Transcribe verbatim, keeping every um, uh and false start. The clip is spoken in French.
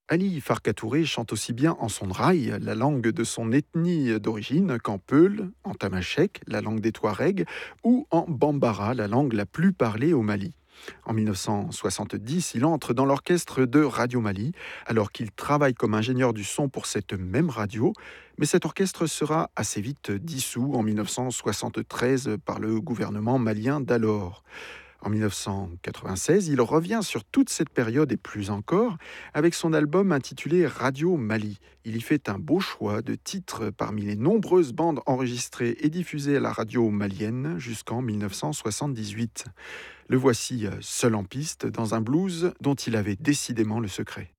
Ali Farka Touré chante aussi bien en son raï, la langue de son ethnie d'origine, qu'en peul, en tamashek, la langue des Touaregs, ou en bambara, la langue la plus parlée au Mali. En mille neuf cent soixante-dix, il entre dans l'orchestre de Radio Mali, alors qu'il travaille comme ingénieur du son pour cette même radio, mais cet orchestre sera assez vite dissous en mille neuf cent soixante-treize par le gouvernement malien d'alors. En mille neuf cent quatre-vingt-seize, il revient sur toute cette période et plus encore avec son album intitulé Radio Mali. Il y fait un beau choix de titres parmi les nombreuses bandes enregistrées et diffusées à la radio malienne jusqu'en mille neuf cent soixante-dix-huit. Le voici euh, seul en piste dans un blues dont il avait décidément le secret.